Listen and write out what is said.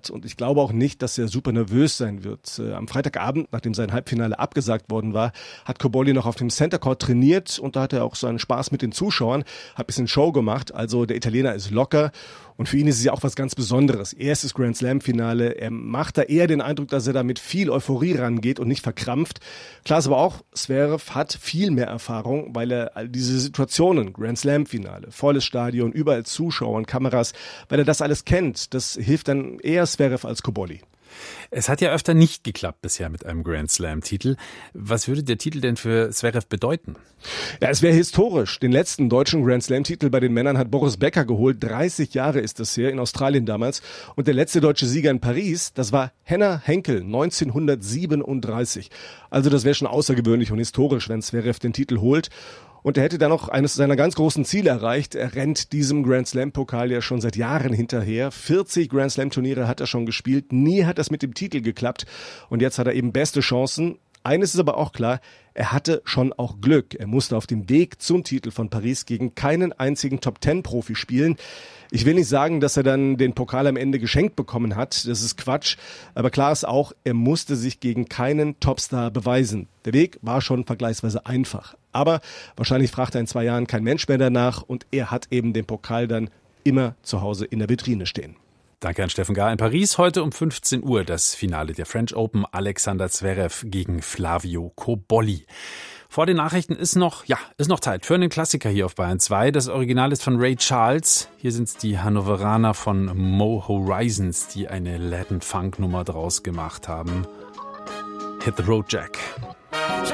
hat und ich glaube auch nicht, dass er super nervös sein wird. Am Freitagabend, nachdem sein Halbfinale abgesagt worden war, hat Cobolli noch auf dem Center Court trainiert und da hat er auch seinen Spaß mit den Zuschauern, hat ein bisschen Show gemacht. Also der Italiener ist locker. Und für ihn ist es ja auch was ganz Besonderes. Erstes Grand Slam-Finale. Er macht da eher den Eindruck, dass er da mit viel Euphorie rangeht und nicht verkrampft. Klar ist aber auch, Zverev hat viel mehr Erfahrung, weil er all diese Situationen, Grand Slam-Finale, volles Stadion, überall Zuschauer und Kameras, weil er das alles kennt. Das hilft dann eher Zverev als Cobolli. Es hat ja öfter nicht geklappt bisher mit einem Grand Slam-Titel. Was würde der Titel denn für Zverev bedeuten? Ja, es wäre historisch. Den letzten deutschen Grand Slam-Titel bei den Männern hat Boris Becker geholt. 30 Jahre ist das her, in Australien damals. Und der letzte deutsche Sieger in Paris, das war Henner Henkel, 1937. Also das wäre schon außergewöhnlich und historisch, wenn Zverev den Titel holt. Und er hätte dann noch eines seiner ganz großen Ziele erreicht. Er rennt diesem Grand Slam-Pokal ja schon seit Jahren hinterher. 40 Grand Slam-Turniere hat er schon gespielt. Nie hat das mit dem Titel geklappt. Und jetzt hat er eben beste Chancen. Eines ist aber auch klar, er hatte schon auch Glück. Er musste auf dem Weg zum Titel von Paris gegen keinen einzigen Top-10-Profi spielen. Ich will nicht sagen, dass er dann den Pokal am Ende geschenkt bekommen hat. Das ist Quatsch. Aber klar ist auch, er musste sich gegen keinen Topstar beweisen. Der Weg war schon vergleichsweise einfach. Aber wahrscheinlich fragt er in 2 Jahren kein Mensch mehr danach. Und er hat eben den Pokal dann immer zu Hause in der Vitrine stehen. Danke an Steffen Gahr. In Paris heute um 15 Uhr das Finale der French Open. Alexander Zverev gegen Flavio Cobolli. Vor den Nachrichten ist noch Zeit für einen Klassiker hier auf Bayern 2. Das Original ist von Ray Charles. Hier sind es die Hannoveraner von Mo Horizons, die eine Latin-Funk-Nummer draus gemacht haben. Hit the Road, Jack.